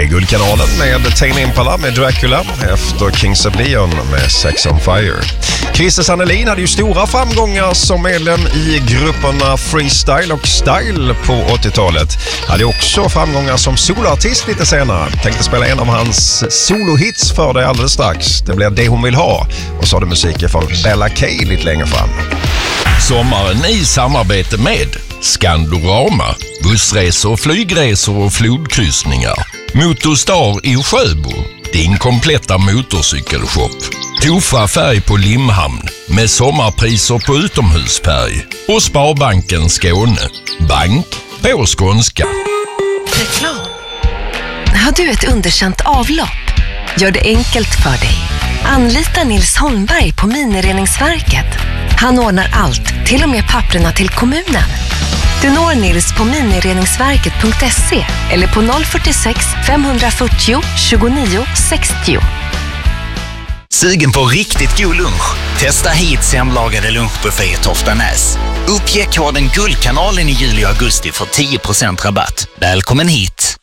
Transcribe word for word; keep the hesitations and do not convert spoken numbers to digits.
Guldkanalen med Tame Impala med Dracula efter Kings of Leon med Sex on Fire. Christer Sandelin hade ju stora framgångar som medlem i grupperna Freestyle och Style på åttiotalet. Hade också framgångar som soloartist lite senare. Tänkte spela en av hans solohits för dig alldeles strax. Det blir Det hon vill ha. Och så har du musiken från Bella K lite längre fram. Sommaren i samarbete med Skandorama, bussresor, flygresor och flodkryssningar. Motorstar i Sjöbo, din kompletta motorcykelshop. Tofa färg på Limhamn med sommarpriser på utomhusfärg. Och Sparbanken Skåne, bank på skånska. Reklam. Har du ett underkänt avlopp? Gör det enkelt för dig. Anlita Nils Holmberg på Minireningsverket. Han ordnar allt, till och med papperna till kommunen. Du når Nils på minireningsverket punkt se eller på noll fyrtiosex femhundrafyrtio tjugonio sextio. Sugen på riktigt god lunch? Testa hit hemlagade lunchbuffé i Toftanäs. Uppge koden Guldkanalen i juli och augusti för tio procent rabatt. Välkommen hit!